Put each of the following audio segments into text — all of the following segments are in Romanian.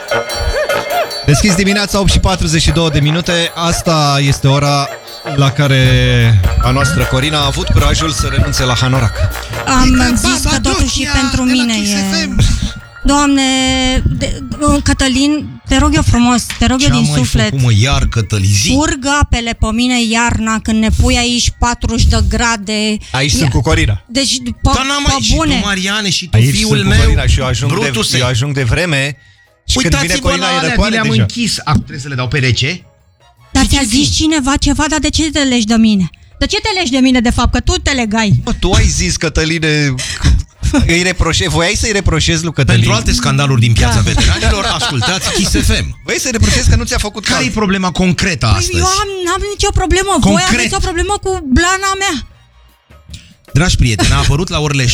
Deschis dimineața, 8:42 de minute. Asta este ora la care a noastră Corina a avut curajul să renunțe la hanorac. Am zis că totuși pentru mine e... Doamne, Cătălin, te rog eu frumos, te rog eu din suflet. Făcut, mă, iar, Cătălin, zi. Urgă apele pe mine iarna când ne pui aici 40 de grade. Aici sunt cu Corina. Deci, Dar n-am aici și tu, Mariane, și tu, aici fiul sunt meu, cu Corina și eu eu ajung de vreme. Și când vine Corina e răcoare le-am deja. închis. Acum trebuie să le dau pe rece. Dar ți-a zis cineva ceva, dar de ce te legi de mine? De ce te legi de mine, de fapt? Că tu te legai. Bă, tu ai zis, Cătăline, voiai să-i reproșezi lui Cătălin. Pentru alte scandaluri din piața veteranilor, ascultați Kiss FM. Vrei să-i reproșezi că nu ți-a făcut Care e problema concretă astăzi? Eu n-am nicio problemă. Concret. Voi aveți o problemă cu blana mea. Dragi prieteni, a apărut la orele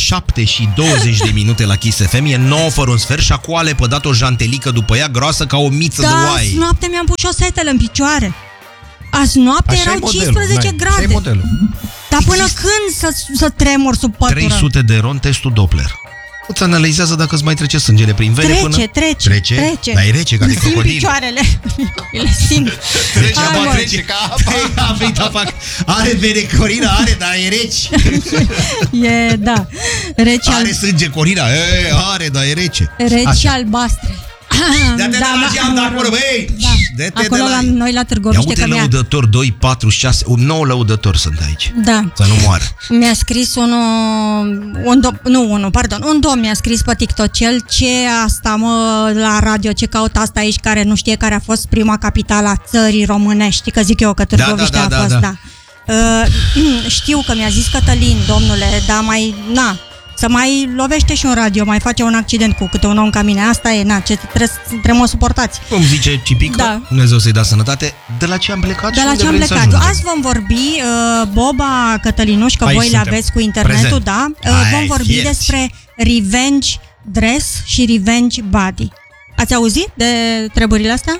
7:20 la Kiss FM, e 9 fără un sfert și acolo a lepădat o jantelică după ea groasă ca o miță de oaie. Azi noapte mi-am pus șosetele în picioare. Azi noapte erau 15 grade. Așa-i modelul. Dar până când să tremur sub pătură? 300 de ron testul Doppler. Îți analizează dacă îți mai trece sângele prin vene până... Trece. Dar e rece, ca de crocodil. Simt picioarele. Le simt. Trece ca apa. Are vene, Corina, are, dar e rece. E, da. Rece. Are sânge, Corina, are, dar e rece. Rece albastre. Dă-te de la geam de acolo, băi! Da. Acolo la noi la Târgoviște. Ia uite lăudători, 2, 4, 6, 9 lăudători sunt aici. Da. Să nu moară. Mi-a scris un domn mi-a scris pe TikTok-el ce asta, mă, la radio, ce caută asta aici, care nu știe care a fost prima capitală a țării românești, că zic eu că Târgoviște a fost, da. Știu că mi-a zis Cătălin, domnule, dar să mai lovește și un radio, mai face un accident cu câte un om ca mine. Asta e, ce trebuie să suportați. Cum zice Cipică, da. Dumnezeu să-i dea sănătate. De la ce am plecat? De la ce am plecat. Azi vom vorbi, Boba, Cătălinuș, că voi le aveți cu internetul, prezent. Da? Vom vorbi despre revenge dress și revenge body. Ați auzit de treburile astea?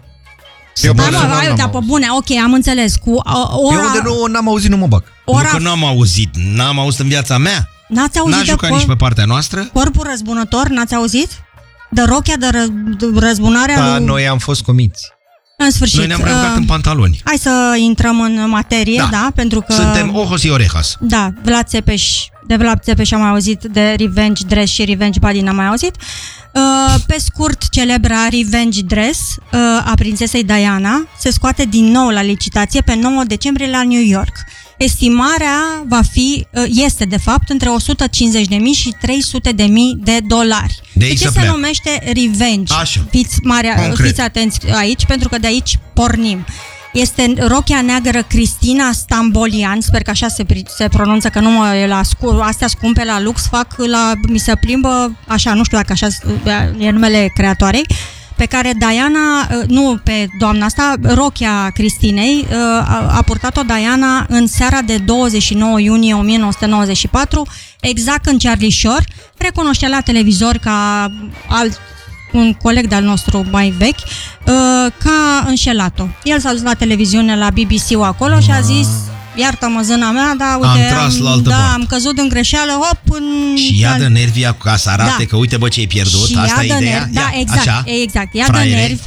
Da, pe bune, ok, am înțeles. Cu ora... Eu unde n-am auzit, nu mă bag. Nu că n-am auzit în viața mea. N-ați auzit N-a jucat nici pe partea noastră? Corpul răzbunător, n-ați auzit? De rochia de răzbunarea lui... Da, noi am fost comiți. În sfârșit. Noi ne-am răbdat în pantaloni. Hai să intrăm în materie, da, pentru că... Suntem ojos și orejas. Da, de Vlad Țepeș am mai auzit, de revenge dress și revenge body n-am mai auzit. Pe scurt, celebra revenge dress a prințesei Diana se scoate din nou la licitație pe 9 decembrie la New York. Estimarea este de fapt între 150.000 și 300.000 de dolari. De ce se numește revenge? Fiți atenți aici, pentru că de aici pornim. Este rochia neagră Cristina Stambolian, sper că așa se pronunță, că nu mă la astea scumpe la Lux mi se plimbă așa, nu știu dacă așa e numele creatoarei, pe care Diana, nu pe doamna asta, rochia Cristinei, a purtat-o Diana în seara de 29 iunie 1994, exact în Charlie Shore, recunoștea la televizor ca un coleg de-al nostru mai vechi, ca înșelat-o. El s-a dus la televiziune, la BBC-ul acolo și a zis: iartă-mă, zâna mea, dar uite, am căzut în greșeală, hop, și ia de nervi ca să arate că uite, bă, ce ai pierdut, și asta e ideea? Da, exact, ia de nervi,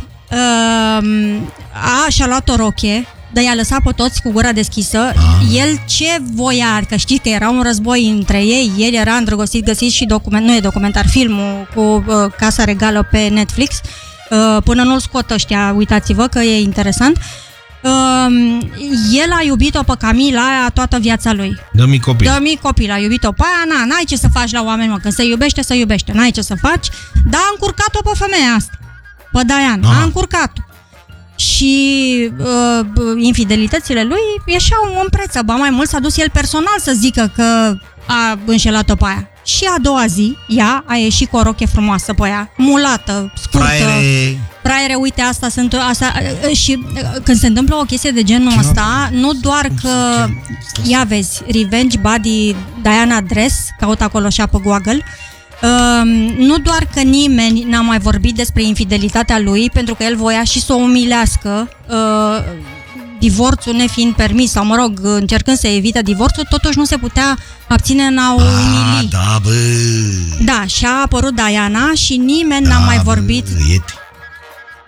și-a luat o rochie, dar i-a lăsat pe toți cu gura deschisă. El ce voia, că știți că era un război între ei, el era îndrăgostit, găsiți și filmul cu Casa Regală pe Netflix, până nu-l scot ăștia, uitați-vă că e interesant. El a iubit-o pe Camila toată viața lui. Dă-mi copil, a iubit-o pe aia, n-ai ce să faci la oameni, mă, când se iubește, n-ai ce să faci, dar a încurcat-o pe femeia asta, pe Diana, a încurcat-o. Și infidelitățile lui ieșeau în preță, ba mai mult s-a dus el personal să zică că a înșelat-o pe aia. Și a doua zi, ea a ieșit cu o rochie frumoasă pe ea, mulată, scurtă. Fraiere, uite, asta. Și când se întâmplă o chestie de genul ăsta, nu doar că, ia vezi, revenge body Diana dress, caut acolo așa pe Google, nu doar că nimeni n-a mai vorbit despre infidelitatea lui, pentru că el voia și să o umilească, divorțul nefiind permis, sau mă rog, încercând să evite divorțul, totuși nu se putea abține în a o umili. Da, bă! Da, și a apărut Diana și nimeni n-a mai vorbit.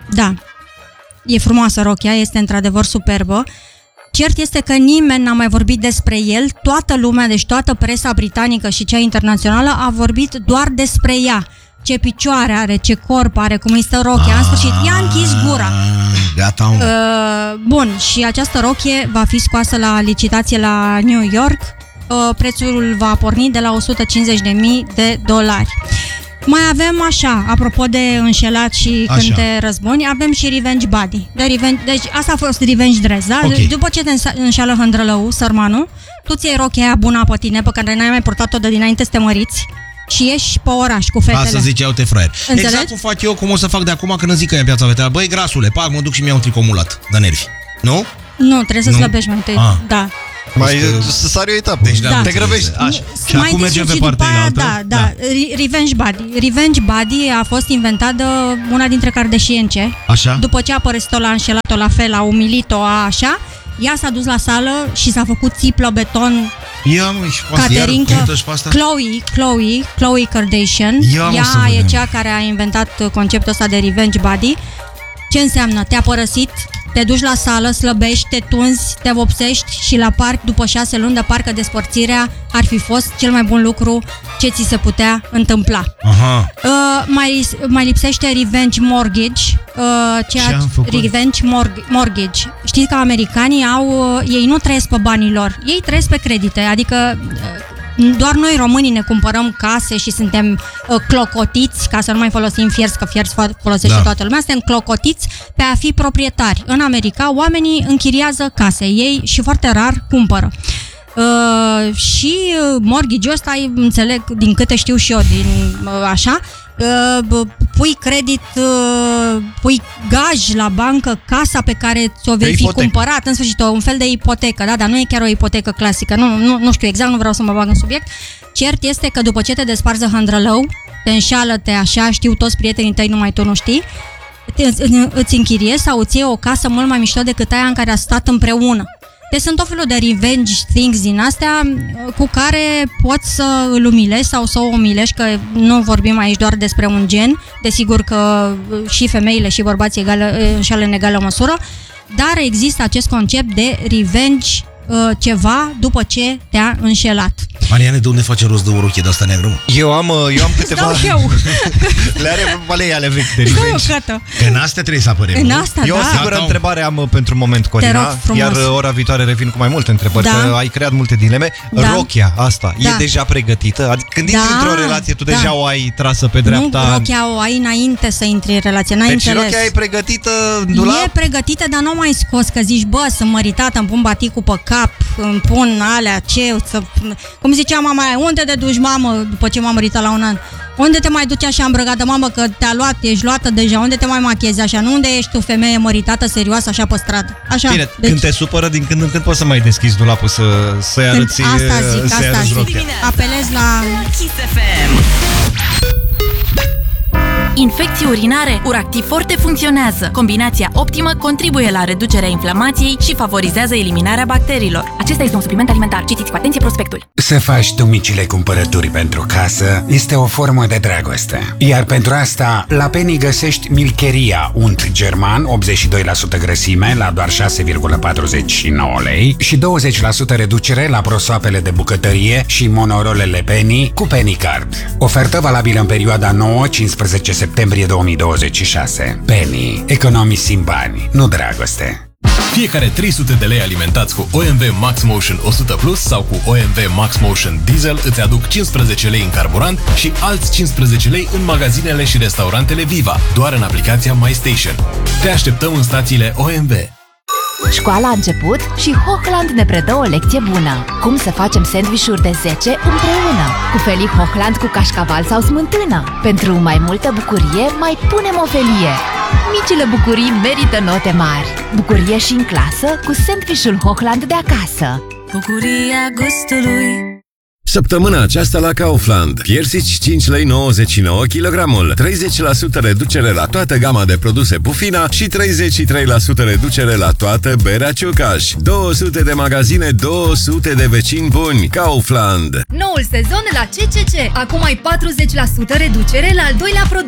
Da. E frumoasă rochia, este într-adevăr superbă. Cert este că nimeni n-a mai vorbit despre el, toată lumea, deci toată presa britanică și cea internațională a vorbit doar despre ea. Ce picioare are, ce corp are, cum îi stă rochia, în sfârșit, i-a închis gura. Gata. Bun, și această rochie va fi scoasă la licitație la New York. Prețul va porni de la $150.000. Mai avem așa, apropo de înșelat și Așa. când te răzbuni, avem și Revenge Body. Deci asta a fost Revenge Dress, da? Ok. După ce te înșeală hândrălău, sărmanul, tu ți iei rochia aia bună pe tine, pe care n-ai mai purtat-o de dinainte să te măriți și ieși pe oraș cu fetele. Asta zice, iau te fraier. Înțelegi? Exact cum fac eu, cum o să fac de acum când îmi zic că e în piața veterană. Băi, grasule, pac, mă duc și mi-iau un tricou mulat de nervi. Nu? Nu, trebuie să Nu? slăbești mai întâi. Ah. Da. Mai să sari o etapă. Deci, da, te grăbești. Așa. Și Mai acum mergem pe discuții partea după aia, altă. Da. Revenge Body. Revenge Body a fost inventată una dintre Kardashiance. Așa? După ce a părăsit-o, l-a înșelat-o la fel, a umilit-o, așa, ea s-a dus la sală și s-a făcut țiplă, beton, Ia mă, și pe asta, iar Caterinca, cântă și pe asta? Chloe Kardashian. Ia, mă, să Ea e vedem. cea care a inventat conceptul ăsta de revenge body. Ce înseamnă? Te-a părăsit, te duci la sală, slăbești, te tunzi, te vopsești și la parc, după 6 luni de parcă despărțirea ar fi fost cel mai bun lucru ce ți se putea întâmpla. Aha. Mai lipsește revenge mortgage. Ce am făcut? Revenge mortgage. Știți că americanii ei nu trăiesc pe banii lor, ei trăiesc pe credite, adică doar noi românii ne cumpărăm case și suntem clocotiți, ca să nu mai folosim fiers, că fiers folosește toată lumea, suntem clocotiți pe a fi proprietari. În America oamenii închiriază case, ei și foarte rar cumpără. Și mortgage-ul ăsta, înțeleg, din câte știu și eu, așa, pui credit, pui gaj la bancă casa pe care ți-o vei fi cumpărat, în sfârșit, un fel de ipotecă, da? Dar nu e chiar o ipotecă clasică, nu știu exact, nu vreau să mă bag în subiect. Cert este că după ce te desparți de hândrălău, te înșeală-te așa, știu toți prietenii tăi, numai tu nu știi, îți închiriezi sau îți iei o casă mult mai mișto decât aia în care a stat împreună. Deci sunt tot felul de revenge things din astea cu care poți să îl umilești sau să o umilești, că nu vorbim aici doar despre un gen, desigur că și femeile și bărbații înșeală în egală măsură, dar există acest concept de revenge ceva după ce te-a înșelat. Mariane, de unde face rost de o rochie de asta neagră? Eu am câteva... Le are alei ale vechi de revenge. Că în astea trebuie să apărem. În asta, Eu o singură întrebare am pentru moment, Corina, iar ora viitoare revin cu mai multe întrebări, că ai creat multe dileme. Rochia asta e deja pregătită? Adică când intri într-o relație, tu deja o ai trasă pe dreapta? Nu, rochia o ai înainte să intri în relație, n-ai deci înțeles. rochia e pregătită în dulap? E pregătită, dar nu mai scos, că zici, bă, sunt măritată, îmi pun baticul pe cap, îmi pun alea, cum zicea mama aia, unde te duci, mamă, după ce m-am măritat la 1 an? Unde te mai duci așa îmbrăcată, mamă, că te-a luat, ești luată deja, unde te mai machiezi așa? Nu unde ești tu, femeie măritată, serioasă, așa pe stradă? Așa. Bine, când te supără, din când în când poți să mai deschizi dulapul să-i arăți Asta zic. Apelez la Kiss FM. Infecții urinare, Uractiv Forte funcționează. Combinația optimă contribuie la reducerea inflamației și favorizează eliminarea bacteriilor. Acesta este un supliment alimentar. Citiți cu atenție prospectul. Să faci tu micile cumpărături pentru casă este o formă de dragoste. Iar pentru asta, la Penny găsești Milcheria, unt german, 82% grăsime, la doar 6,49 lei și 20% reducere la prosoapele de bucătărie și monorolele Penny cu Penny Card. Ofertă valabilă în perioada 9-15 septembrie 2026. Penny. Economisim bani, nu dragoste. Fiecare 300 de lei alimentați cu OMV Max Motion 100 Plus sau cu OMV Max Motion Diesel îți aduc 15 lei în carburant și alți 15 lei în magazinele și restaurantele Viva, doar în aplicația MyStation. Te așteptăm în stațiile OMV. Școala a început și Hochland ne predă o lecție bună. Cum să facem sandvișuri de 10 împreună. Cu felii Hochland cu cașcaval sau smântână. Pentru mai multă bucurie, mai punem o felie. Micile bucurii merită note mari. Bucurie și în clasă cu sandvișul Hochland de acasă. Bucuria gustului. Săptămâna aceasta la Kaufland. Piersici 5 lei 99 kg, 30% reducere la toată gama de produse Pufina și 33% reducere la toată berea Ciucaș. 200 de magazine, 200 de vecini buni. Kaufland. Noul sezon la CCC. Acum ai 40% reducere la al doilea produs.